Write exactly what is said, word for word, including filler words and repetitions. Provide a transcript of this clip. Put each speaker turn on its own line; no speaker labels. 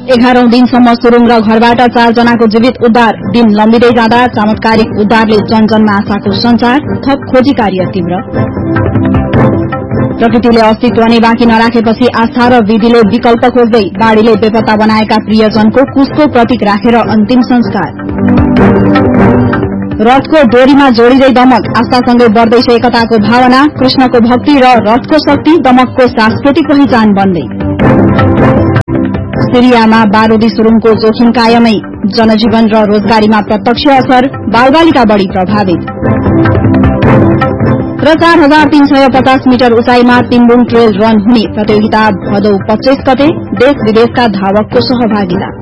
एघारौं दिनसम्म सुरुङ र घरबाट चार जनाको जीवित उद्धार। दिन लम्बिँदै जाँदा चमत्कारिक उद्धारले जनजनमा आशाको संचार। थप खोजी कार्य तीव्र। प्रकृतिले अस्तित्व नै बाँकी नराखेपछि आस्था र विधिले विकल्प खोज्दै बाढ़ीले बेपत्ता बनाएका प्रियजनको कुशको प्रतीक राखेर अन्तिम संस्कार। रथको डोरीमा जोडिँदै दमक, आस्थासँगै बढ्दैछ एकताको भावना। कृष्णको भक्ति र रथको शक्ति दमकको सांस्कृतिक पहिचान बन्दै। सिरियामा बारूदी सुरुङको जोखिम कायमै, जनजीवन र रोजगारीमा प्रत्यक्ष असर। बालबालिका बढ़ी प्रभावित। र चार हजार तीन सय पचास मिटर उचाइमा तिम्बुङ ट्रेल रन हुने प्रतियोगिता भदौ पच्चीस गते। देश विदेशका धावकको सहभागिता।